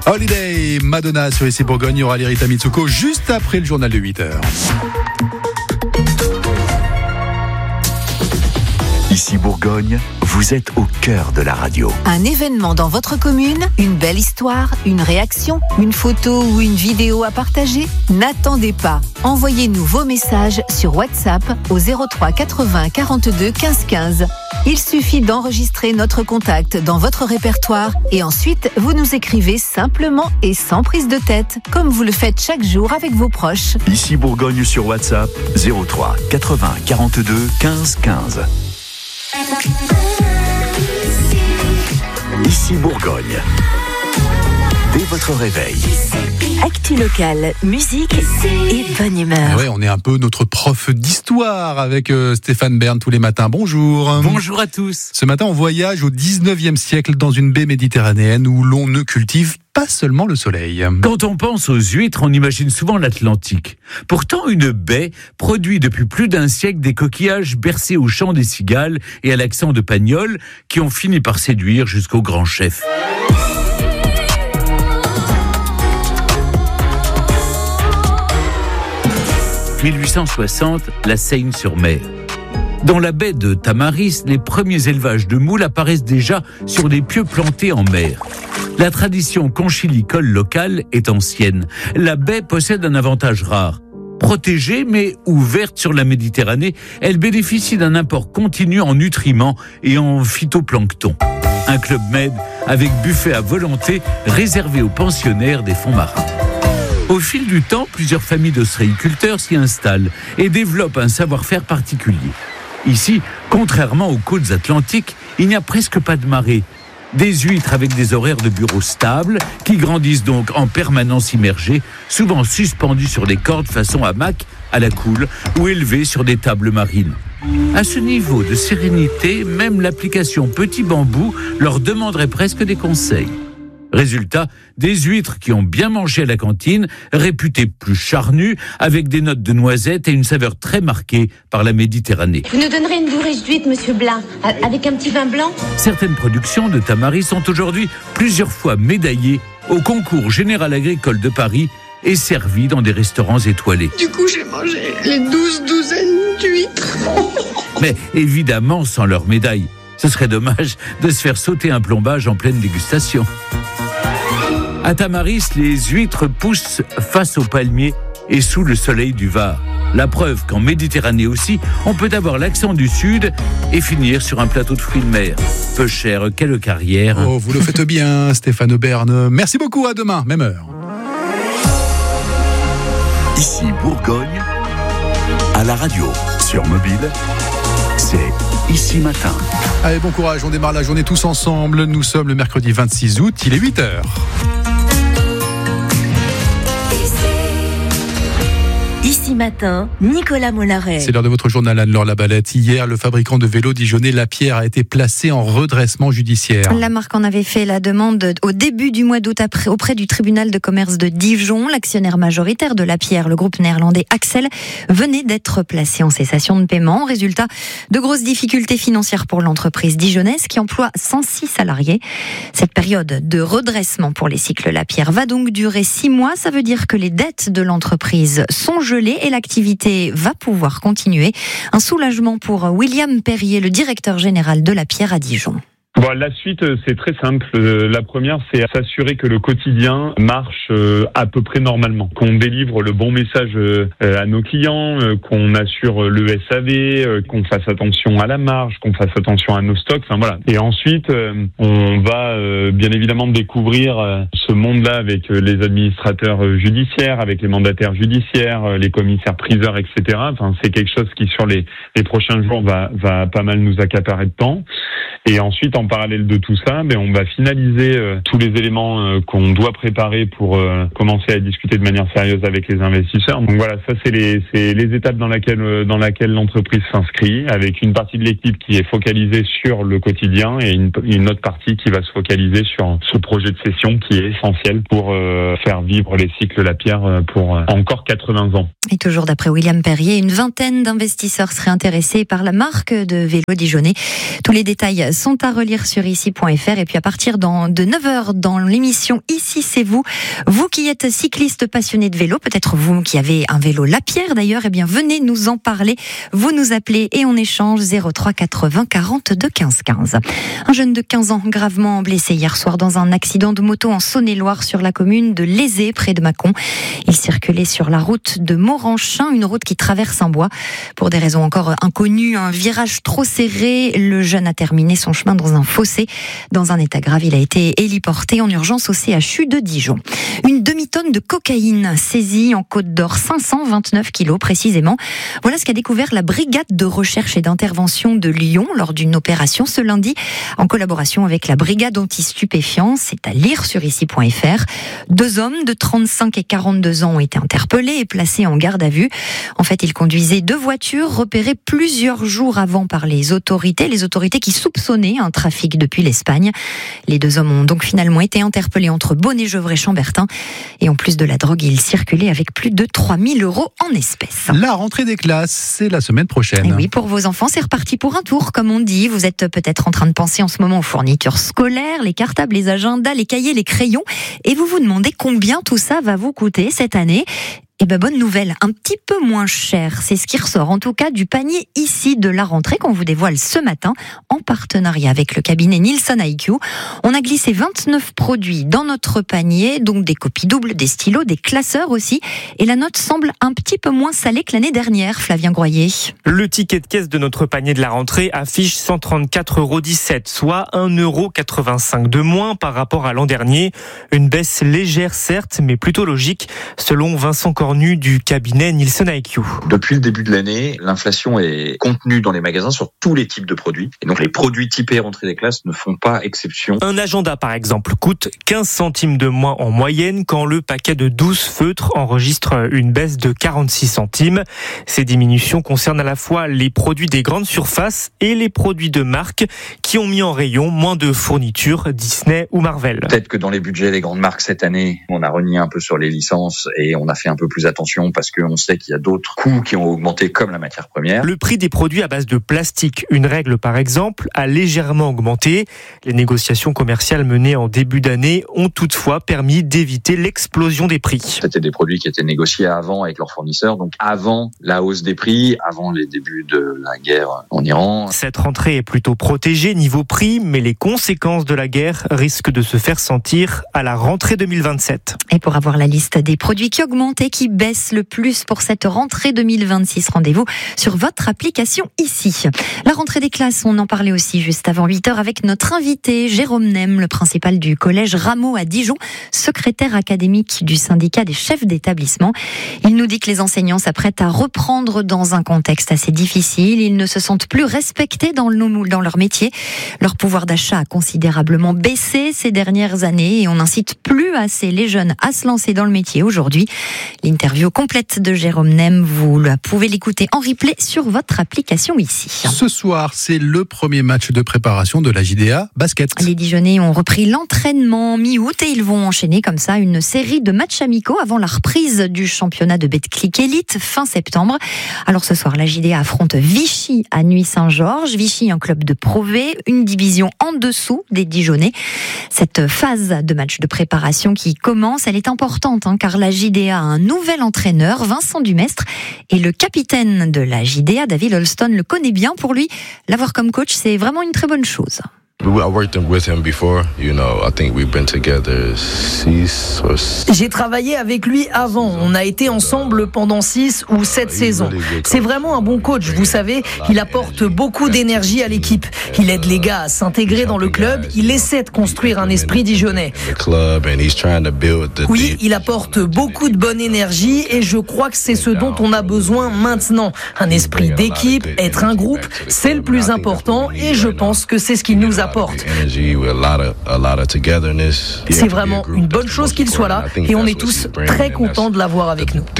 Holiday, Madonna sur ici Bourgogne, il y aura Rita Mitsuko juste après le journal de 8h. Ici Bourgogne, vous êtes au cœur de la radio. Un événement dans votre commune, une belle histoire, une réaction, une photo ou une vidéo à partager ? N'attendez pas. Envoyez-nous vos messages sur WhatsApp au 03 80 42 15 15. Il suffit d'enregistrer notre contact dans votre répertoire et ensuite vous nous écrivez simplement et sans prise de tête, comme vous le faites chaque jour avec vos proches. Ici Bourgogne sur WhatsApp 03 80 42 15 15. Ici Bourgogne. Dès votre réveil. Actu locale, musique et bonne humeur. Ouais, on est un peu notre prof d'histoire avec Stéphane Bern tous les matins. Bonjour. Bonjour à tous. Ce matin, on voyage au 19e siècle dans une baie méditerranéenne où l'on ne cultive pas seulement le soleil. Quand on pense aux huîtres, on imagine souvent l'Atlantique. Pourtant, une baie produit depuis plus d'un siècle des coquillages bercés au chant des cigales et à l'accent de Pagnol qui ont fini par séduire jusqu'au grand chef. « 1860, la Seigne-sur-Mer. Dans la baie de Tamaris, les premiers élevages de moules apparaissent déjà sur des pieux plantés en mer. La tradition conchilicole locale est ancienne. La baie possède un avantage rare. Protégée mais ouverte sur la Méditerranée, elle bénéficie d'un apport continu en nutriments et en phytoplancton. Un club med avec buffet à volonté réservé aux pensionnaires des fonds marins. Au fil du temps, plusieurs familles d'ostréiculteurs s'y installent et développent un savoir-faire particulier. Ici, contrairement aux côtes atlantiques, il n'y a presque pas de marée. Des huîtres avec des horaires de bureau stables, qui grandissent donc en permanence immergées, souvent suspendues sur des cordes façon hamac à la coule ou élevées sur des tables marines. À ce niveau de sérénité, même l'application Petit Bambou leur demanderait presque des conseils. Résultat, des huîtres qui ont bien mangé à la cantine, réputées plus charnues, avec des notes de noisettes et une saveur très marquée par la Méditerranée. Vous nous donnerez une bourriche d'huîtres, monsieur Blin, avec un petit vin blanc ? Certaines productions de Tamaris sont aujourd'hui plusieurs fois médaillées au concours général agricole de Paris et servies dans des restaurants étoilés. Du coup, j'ai mangé les 12 douzaines d'huîtres. Mais évidemment sans leur médaille. Ce serait dommage de se faire sauter un plombage en pleine dégustation. À Tamaris, les huîtres poussent face aux palmiers et sous le soleil du Var. La preuve qu'en Méditerranée aussi, on peut avoir l'accent du Sud et finir sur un plateau de fruits de mer. Peu cher, quelle carrière. Oh, vous le faites bien, Stéphane Bern. Merci beaucoup, à demain, même heure. Ici Bourgogne, à la radio, sur mobile, c'est Ici Matin. Allez, bon courage, on démarre la journée tous ensemble. Nous sommes le mercredi 26 août, il est 8h. Ici matin, Nicolas Mollaret. C'est l'heure de votre journal Anne-Laure Labalette. Hier, le fabricant de vélos dijonnais Lapierre a été placé en redressement judiciaire. La marque en avait fait la demande au début du mois d'août auprès du tribunal de commerce de Dijon. L'actionnaire majoritaire de Lapierre, le groupe néerlandais Axel, venait d'être placé en cessation de paiement. Résultat, de grosses difficultés financières pour l'entreprise dijonnaise qui emploie 106 salariés. Cette période de redressement pour les cycles Lapierre va donc durer 6 mois. Ça veut dire que les dettes de l'entreprise sont gelées et l'activité va pouvoir continuer. Un soulagement pour William Perrier, le directeur général de Lapierre à Dijon. Bon, la suite, c'est très simple. La première, c'est s'assurer que le quotidien marche à peu près normalement, qu'on délivre le bon message à nos clients, qu'on assure le SAV, qu'on fasse attention à la marge, qu'on fasse attention à nos stocks. Enfin voilà. Et ensuite, on va bien évidemment découvrir ce monde-là avec les administrateurs judiciaires, avec les mandataires judiciaires, les commissaires priseurs, etc. Enfin, c'est quelque chose qui sur les prochains jours va pas mal nous accaparer de temps. Et ensuite, en parallèle de tout ça, on va finaliser tous les éléments qu'on doit préparer pour commencer à discuter de manière sérieuse avec les investisseurs. Donc voilà, ça c'est les étapes dans laquelle l'entreprise s'inscrit, avec une partie de l'équipe qui est focalisée sur le quotidien et une autre partie qui va se focaliser sur ce projet de cession qui est essentiel pour faire vivre les cycles Lapierre pour encore 80 ans. Et toujours d'après William Perrier, une vingtaine d'investisseurs seraient intéressés par la marque de vélo dijonnais. Tous les détails sont à relire sur ici.fr. Et puis à partir de 9h dans l'émission Ici c'est vous, vous qui êtes cycliste passionné de vélo, peut-être vous qui avez un vélo Lapierre d'ailleurs, eh bien venez nous en parler. Vous nous appelez et on échange 03 80 42 15 15. Un jeune de 15 ans gravement blessé hier soir dans un accident de moto en Saône-et-Loire sur la commune de Lézé près de Mâcon. Il circulait sur la route de Moranchin, une route qui traverse un bois. Pour des raisons encore inconnues, un virage trop serré, le jeune a terminé son chemin dans un fossé. Dans un état grave, il a été héliporté en urgence au CHU de Dijon. Une demi-tonne de cocaïne saisie en Côte d'Or, 529 kilos précisément. Voilà ce qu'a découvert la brigade de recherche et d'intervention de Lyon lors d'une opération ce lundi en collaboration avec la brigade anti-stupéfiants. C'est à lire sur ici.fr. 2 hommes de 35 et 42 ans ont été interpellés et placés en garde à vue. En fait, ils conduisaient 2 voitures repérées plusieurs jours avant par les autorités qui soupçonnaient un trafic depuis l'Espagne. Les 2 hommes ont donc finalement été interpellés entre Bonnet-Gevrey-Chambertin et en plus de la drogue, ils circulaient avec plus de 3 000 € en espèces. La rentrée des classes, c'est la semaine prochaine. Et oui, pour vos enfants, c'est reparti pour un tour, comme on dit. Vous êtes peut-être en train de penser en ce moment aux fournitures scolaires, les cartables, les agendas, les cahiers, les crayons, et vous vous demandez combien tout ça va vous coûter cette année. Eh ben, bonne nouvelle, un petit peu moins cher. C'est ce qui ressort en tout cas du panier ici de la rentrée qu'on vous dévoile ce matin en partenariat avec le cabinet Nielsen IQ. On a glissé 29 produits dans notre panier, donc des copies doubles, des stylos, des classeurs aussi. Et la note semble un petit peu moins salée que l'année dernière, Flavien Groyer. Le ticket de caisse de notre panier de la rentrée affiche 134,17 €, soit 1,85 € de moins par rapport à l'an dernier. Une baisse légère certes, mais plutôt logique, selon Vincent Cornu du cabinet Nielsen IQ. Depuis le début de l'année, l'inflation est contenue dans les magasins sur tous les types de produits. Et donc les produits typés rentrée des classes ne font pas exception. Un agenda par exemple coûte 15 centimes de moins en moyenne quand le paquet de 12 feutres enregistre une baisse de 46 centimes. Ces diminutions concernent à la fois les produits des grandes surfaces et les produits de marque qui ont mis en rayon moins de fournitures Disney ou Marvel. Peut-être que dans les budgets des grandes marques cette année, on a renié un peu sur les licences et on a fait un peu plus attention parce qu'on sait qu'il y a d'autres coûts qui ont augmenté comme la matière première. Le prix des produits à base de plastique, une règle par exemple, a légèrement augmenté. Les négociations commerciales menées en début d'année ont toutefois permis d'éviter l'explosion des prix. C'était des produits qui étaient négociés avant avec leurs fournisseurs, donc avant la hausse des prix, avant les débuts de la guerre en Iran. Cette rentrée est plutôt protégée niveau prix, mais les conséquences de la guerre risquent de se faire sentir à la rentrée 2027. Et pour avoir la liste des produits qui augmentent et qui baissent le plus pour cette rentrée 2026, rendez-vous sur votre application ici. La rentrée des classes, on en parlait aussi juste avant 8h avec notre invité Jérôme Nem, le principal du collège Rameau à Dijon, secrétaire académique du syndicat des chefs d'établissement. Il nous dit que les enseignants s'apprêtent à reprendre dans un contexte assez difficile. Ils ne se sentent plus respectés dans leur métier. Leur pouvoir d'achat a considérablement baissé ces dernières années et on n'incite plus assez les jeunes à se lancer dans le métier aujourd'hui. L'interview complète de Jérôme Nem, vous pouvez l'écouter en replay sur votre application ici. Ce soir, c'est le premier match de préparation de la JDA Basket. Les Dijonnais ont repris l'entraînement mi-août et ils vont enchaîner comme ça une série de matchs amicaux avant la reprise du championnat de Betclic Elite fin septembre. Alors ce soir, la JDA affronte Vichy à Nuits-Saint-Georges. Vichy, un club de Pro V, une division en dessous des Dijonnais. Cette phase de match de préparation qui commence, elle est importante car la JDA a un nouvel entraîneur, Vincent Dumestre, et le capitaine de la JDA, David Holston, le connaît bien. Pour lui, l'avoir comme coach, c'est vraiment une très bonne chose. J'ai travaillé avec lui avant. On a été ensemble pendant 6 ou 7 saisons. C'est vraiment un bon coach. Vous savez, il apporte beaucoup d'énergie à l'équipe. Il aide les gars à s'intégrer dans le club. Il essaie de construire un esprit dijonnais. Oui, il apporte beaucoup de bonne énergie et je crois que c'est ce dont on a besoin maintenant. Un esprit d'équipe, être un groupe, c'est le plus important et je pense que c'est ce qu'il nous apporte. apporte. C'est vraiment une bonne chose qu'il soit là et on est tous très contents de l'avoir avec nous.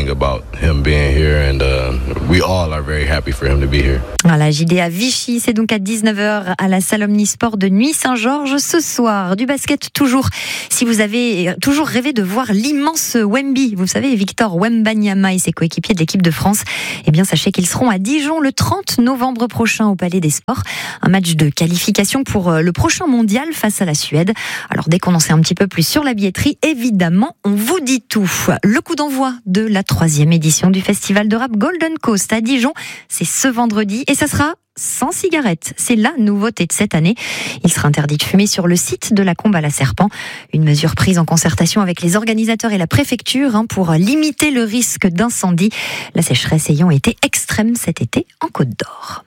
Voilà, JD à Vichy, c'est donc à 19h à la salle Omnisport de Nuit-Saint-Georges ce soir. Du basket toujours. Si vous avez toujours rêvé de voir l'immense Wemby, vous savez, Victor Wembanyama et ses coéquipiers de l'équipe de France, eh bien sachez qu'ils seront à Dijon le 30 novembre prochain au Palais des Sports. Un match de qualification pour le prochain mondial face à la Suède. Alors dès qu'on en sait un petit peu plus sur la billetterie, évidemment, on vous dit tout. Le coup d'envoi de la 3e édition du festival de rap Golden Coast à Dijon, c'est ce vendredi et ça sera sans cigarette. C'est la nouveauté de cette année. Il sera interdit de fumer sur le site de la Combe à la Serpent. Une mesure prise en concertation avec les organisateurs et la préfecture pour limiter le risque d'incendie. La sécheresse ayant été extrême cet été en Côte d'Or.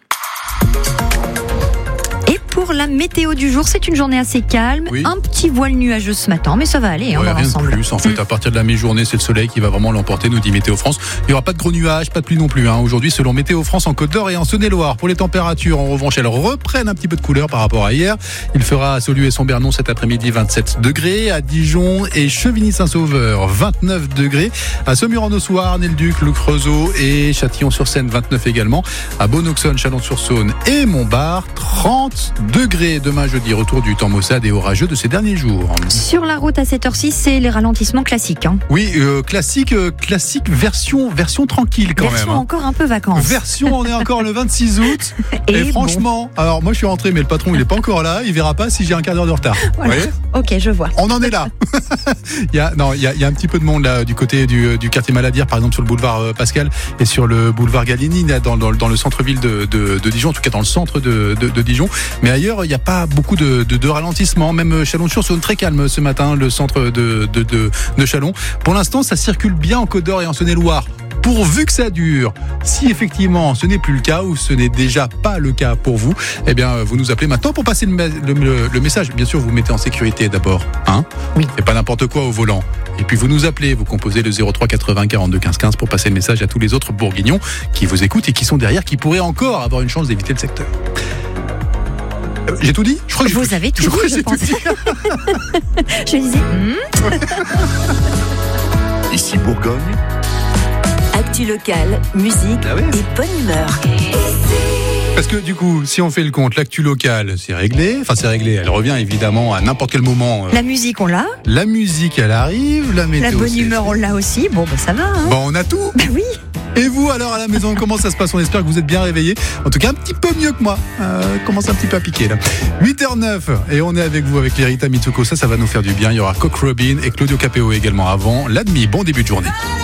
Pour la météo du jour, c'est une journée assez calme, un petit voile nuageux ce matin, mais ça va aller dans l'ensemble. Rien de plus, en fait, à partir de la mi-journée, c'est le soleil qui va vraiment l'emporter, nous dit Météo France. Il n'y aura pas de gros nuages, pas de pluie non plus. Aujourd'hui, selon Météo France, en Côte d'Or et en Saône-et-Loire. Pour les températures, en revanche, elles reprennent un petit peu de couleur par rapport à hier. Il fera à Saulieu et Son-Bernon cet après-midi 27 degrés, à Dijon et Chevigny-Saint-Sauveur 29 degrés, à Saumur-en-Ossoire, Arnay-le-Duc, Le Creusot et Châtillon-sur-Seine 29 également, à Beaune-Auxonne, Chalon-sur-Saône et Montbard 30 degrés. Demain jeudi, retour du temps maussade et orageux de ces derniers jours. Sur la route à 7h06, c'est les ralentissements classiques. Oui, classique version tranquille quand version même. Encore un peu vacances. Version, on est encore le 26 août. et franchement, alors moi je suis rentré, mais le patron il est pas encore là. Il verra pas si j'ai un quart d'heure de retard. Voilà. Ok, je vois. On en est là. il y a un petit peu de monde là du côté du quartier Maladière, par exemple sur le boulevard Pascal et sur le boulevard Gallieni, dans le centre-ville de Dijon, en tout cas dans le centre de Dijon. Mais ailleurs, il n'y a pas beaucoup de ralentissement. Même Chalon-sur-Saône, très calme ce matin, le centre de Chalon. Pour l'instant, ça circule bien en Côte d'Or et en Saône-et-Loire. Pourvu que ça dure. Si effectivement ce n'est plus le cas ou ce n'est déjà pas le cas pour vous, eh bien vous nous appelez maintenant pour passer le message. Bien sûr, vous mettez en sécurité d'abord, Oui. Et pas n'importe quoi au volant. Et puis vous nous appelez, vous composez le 03 80 42 15 15 pour passer le message à tous les autres bourguignons qui vous écoutent et qui sont derrière, qui pourraient encore avoir une chance d'éviter le secteur. J'ai tout dit ? Je crois que vous avez tout dit, je pense. Je disais. Ici Bourgogne. Actu locale, musique et bonne humeur. Parce que du coup, si on fait le compte, l'actu locale, c'est réglé. Enfin, c'est réglé. Elle revient évidemment à n'importe quel moment. La musique, on l'a. La musique, elle arrive. La météo, la bonne humeur, on l'a aussi. Bon, ça va. Bon, on a tout. Oui. Et vous, alors, à la maison, comment ça se passe ? On espère que vous êtes bien réveillés. En tout cas, un petit peu mieux que moi. Commence un petit peu à piquer, là. 8h09. Et on est avec vous, avec Lerita Mitsuko. Ça va nous faire du bien. Il y aura Coq Robin et Claudio Capéo également avant. L'admis. Bon début de journée.